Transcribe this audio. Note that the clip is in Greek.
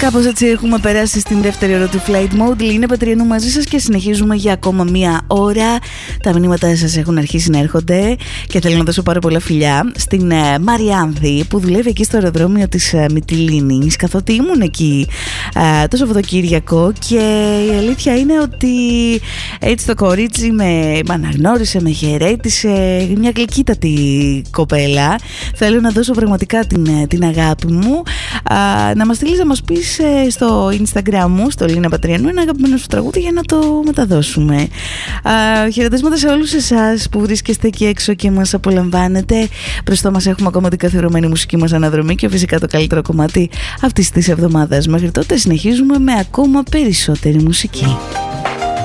Κάπως έτσι έχουμε περάσει στην δεύτερη ώρα του Flight Mode. Λίνα Πατριανού μαζί σας και συνεχίζουμε για ακόμα μία ώρα. Τα μηνύματα σας έχουν αρχίσει να έρχονται και θέλω να δώσω πάρα πολλά φιλιά στην Μαριάνθη που δουλεύει εκεί στο αεροδρόμιο της Μυτιλήνης, καθότι ήμουν εκεί το Σαββατοκύριακο, και η αλήθεια είναι ότι έτσι το κορίτσι με αναγνώρισε, με χαιρέτησε, μια γλυκύτατη κοπέλα. Θέλω να δώσω πραγματικά την αγάπη μου. Να μας στείλεις, να μας πεις στο Instagram μου, στο Λίνα Πατριανού, ένα αγαπημένο σου τραγούδι για να το μεταδώσουμε. Χαιρετίσματα σε όλους εσάς που βρίσκεστε εκεί έξω και μας απολαμβάνετε. Μπροστά μας έχουμε ακόμα την καθιερωμένη μουσική μας αναδρομή και φυσικά το καλύτερο κομμάτι αυτής της εβδομάδας. Μέχρι τότε συνεχίζουμε με ακόμα περισσότερη μουσική.